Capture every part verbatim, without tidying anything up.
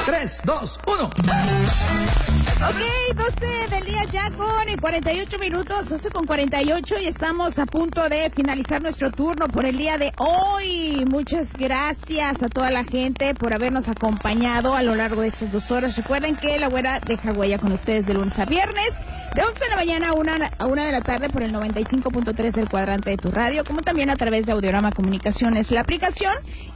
tres, dos, uno. Ok, doce del día ya con cuarenta y ocho minutos, doce con cuarenta y ocho y estamos a punto de finalizar nuestro turno por el día de hoy. Muchas gracias a toda la gente por habernos acompañado a lo largo de estas dos horas. Recuerden que La Güera deja huella con ustedes de lunes a viernes, de once de la mañana a una, a una de la tarde por el noventa y cinco punto tres del cuadrante de tu radio, como también a través de Audiorama Comunicaciones, la aplicación,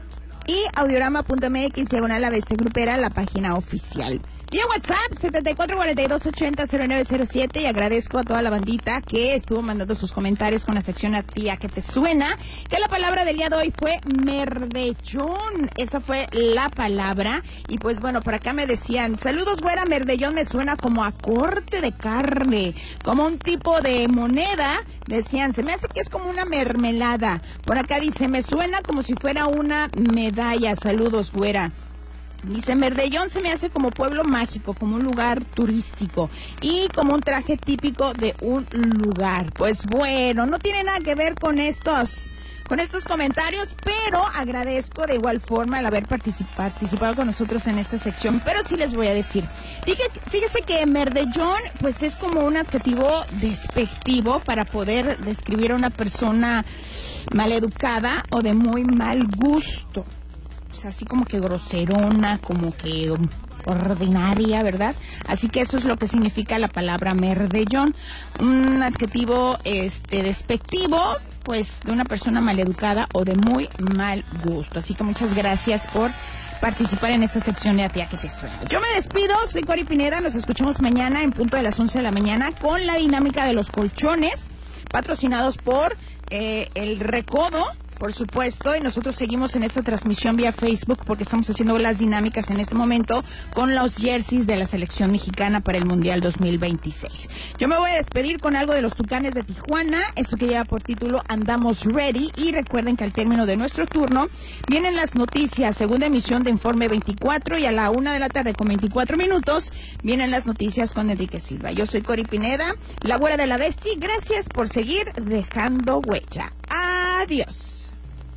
y audiorama punto m x diagonal la bestia grupera, la página oficial. Vía WhatsApp, setenta y cuatro cuarenta y dos ochenta cero nueve cero siete, y agradezco a toda la bandita que estuvo mandando sus comentarios con la sección A Ti a que te suena, que la palabra del día de hoy fue merdellón. Esa fue la palabra, y pues bueno, por acá me decían, saludos güera, merdellón me suena como a corte de carne, como un tipo de moneda. Decían, se me hace que es como una mermelada. Por acá dice, me suena como si fuera una medalla. Saludos güera. Dice, Merdellón se me hace como pueblo mágico, como un lugar turístico y como un traje típico de un lugar. Pues bueno, no tiene nada que ver con estos, con estos comentarios, pero agradezco de igual forma el haber particip- participado con nosotros en esta sección. Pero sí les voy a decir, fíjese, fíjese que Merdellón pues es como un adjetivo despectivo para poder describir a una persona maleducada o de muy mal gusto. Así como que groserona, como que ordinaria, ¿verdad? Así que eso es lo que significa la palabra merdellón, un adjetivo este despectivo, pues de una persona maleducada o de muy mal gusto. Así que muchas gracias por participar en esta sección de A Ti a que te suena. Yo me despido, soy Cori Pineda, nos escuchamos mañana en punto de las once de la mañana con la dinámica de los colchones, patrocinados por eh, El Recodo, por supuesto, y nosotros seguimos en esta transmisión vía Facebook porque estamos haciendo las dinámicas en este momento con los jerseys de la selección mexicana para el Mundial dos mil veintiséis. Yo me voy a despedir con algo de los Tucanes de Tijuana, esto que lleva por título Andamos Ready, y recuerden que al término de nuestro turno vienen las noticias, segunda emisión de Informe veinticuatro, y a la una de la tarde con veinticuatro minutos vienen las noticias con Enrique Silva. Yo soy Cori Pineda, la güera de la bestia, gracias por seguir dejando huella. Adiós.